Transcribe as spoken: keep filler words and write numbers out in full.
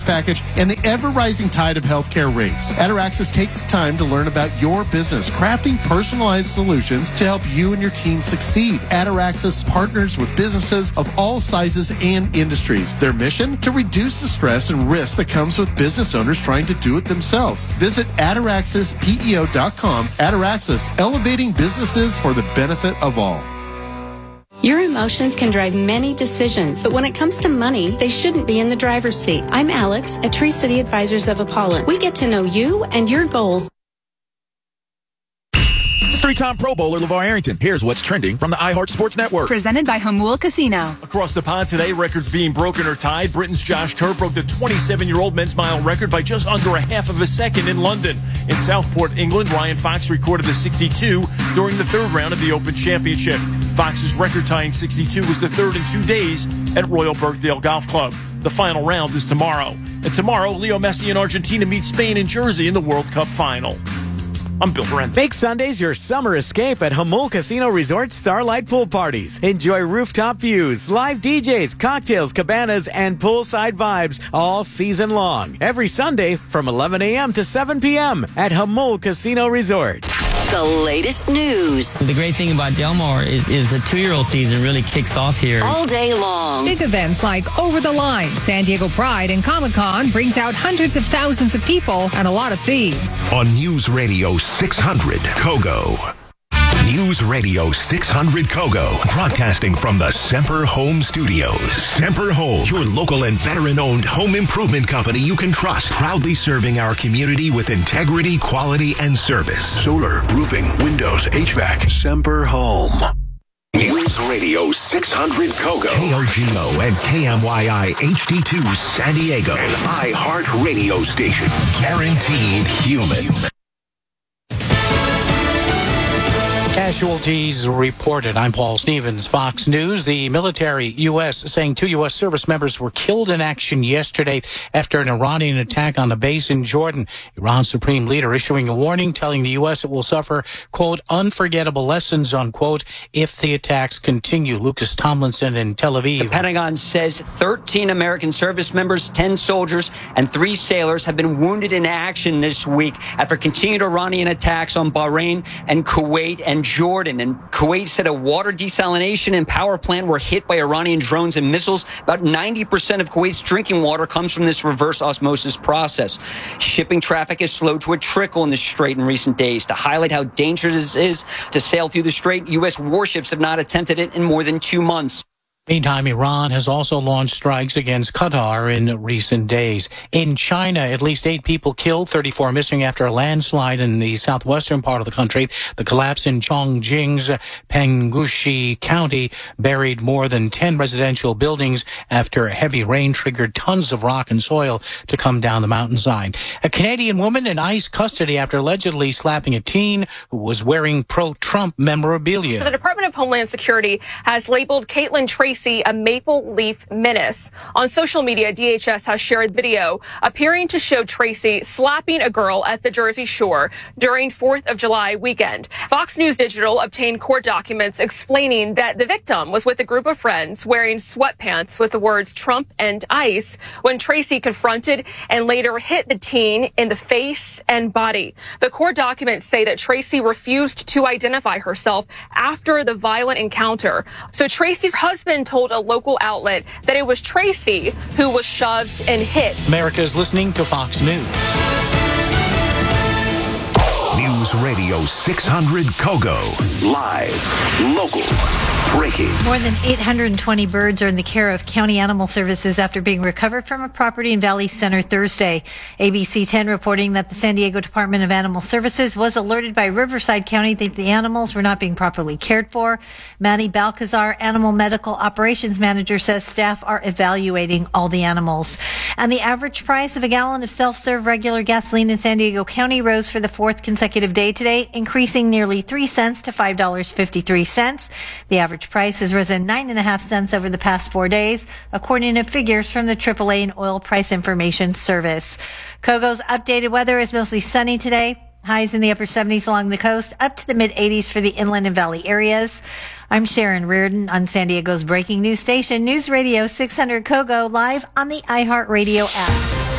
package, and the ever-rising tide of healthcare rates. Ataraxis takes the time to learn about your business, crafting personalized solutions to help you and your team succeed. Ataraxis partners with businesses of all sizes and industries. Their mission? To reduce the stress and risk that comes with business owners trying to do it themselves. Visit ataraxis p e o dot com. Ataraxis, elevating businesses for the benefit of all. Your emotions can drive many decisions, but when it comes to money, they shouldn't be in the driver's seat. I'm Alex at Tree City Advisors of Apollon. We get to know you and your goals. Three-time Pro Bowler LeVar Arrington. Here's what's trending from the iHeart Sports Network. Presented by Jamul Casino. Across the pond today, records being broken or tied. Britain's Josh Kerr broke the twenty-seven-year-old men's mile record by just under a half of a second in London. In Southport, England, Ryan Fox recorded the sixty-two during the third round of the Open Championship. Fox's record-tying sixty-two was the third in two days at Royal Birkdale Golf Club. The final round is tomorrow. And tomorrow, Leo Messi and Argentina meet Spain in Jersey in the World Cup final. I'm Bill Brent. Make Sundays your summer escape at Jamul Casino Resort Starlight Pool Parties. Enjoy rooftop views, live D Js, cocktails, cabanas, and poolside vibes all season long. Every Sunday from eleven a.m. to seven p.m. at Jamul Casino Resort. The latest news. The great thing about Del Mar is, is the two-year-old season really kicks off here. All day long. Big events like Over the Line, San Diego Pride, and Comic-Con brings out hundreds of thousands of people and a lot of thieves. On News Radio six hundred, Kogo. News Radio six hundred Kogo, broadcasting from the Semper Home Studios. Semper Home, your local and veteran-owned home improvement company you can trust. Proudly serving our community with integrity, quality, and service. Solar, roofing, windows, H V A C. Semper Home. News Radio six hundred Kogo. K O G O and K M Y I H D two San Diego. An iHeart radio station. Guaranteed human. Casualties reported. I'm Paul Stevens, Fox News. The military, U S, saying two U S service members were killed in action yesterday after an Iranian attack on a base in Jordan. Iran's supreme leader issuing a warning, telling the U S it will suffer, quote, unforgettable lessons, unquote, if the attacks continue. Lucas Tomlinson in Tel Aviv. The Pentagon says thirteen American service members, ten soldiers, and three sailors have been wounded in action this week after continued Iranian attacks on Bahrain and Kuwait and Jordan. And Kuwait said a water desalination and power plant were hit by Iranian drones and missiles. About ninety percent of Kuwait's drinking water comes from this reverse osmosis process. Shipping traffic has slowed to a trickle in the strait in recent days. To highlight how dangerous it is to sail through the strait, U S warships have not attempted it in more than two months. Meantime, Iran has also launched strikes against Qatar in recent days. In China, at least eight people killed, thirty-four missing after a landslide in the southwestern part of the country. The collapse in Chongqing's Penggushi County buried more than ten residential buildings after heavy rain triggered tons of rock and soil to come down the mountainside. A Canadian woman in ICE custody after allegedly slapping a teen who was wearing pro-Trump memorabilia. The Department of Homeland Security has labeled Caitlin Tracy a Maple Leaf menace. On social media, D H S has shared video appearing to show Tracy slapping a girl at the Jersey Shore during fourth of July weekend. Fox News Digital obtained court documents explaining that the victim was with a group of friends wearing sweatpants with the words Trump and ICE when Tracy confronted and later hit the teen in the face and body. The court documents say that Tracy refused to identify herself after the violent encounter. So Tracy's husband told a local outlet that it was Tracy who was shoved and hit. America's listening to Fox News. News Radio six hundred Kogo. Live, local, breaking. More than eight hundred twenty birds are in the care of County Animal Services after being recovered from a property in Valley Center Thursday. A B C ten reporting that the San Diego Department of Animal Services was alerted by Riverside County that the animals were not being properly cared for. Manny Balcazar, Animal Medical Operations Manager, says staff are evaluating all the animals. And the average price of a gallon of self-serve regular gasoline in San Diego County rose for the fourth consecutive day today, increasing nearly three cents to five dollars and fifty-three cents. The average price has risen nine and a half cents over the past four days, according to figures from the triple A and Oil Price Information Service. Kogo's updated weather is mostly sunny today. Highs in the upper seventies along the coast, up to the mid eighties for the inland and valley areas. I'm Sharon Reardon on San Diego's breaking news station, News Radio six hundred Kogo, live on the iHeartRadio app.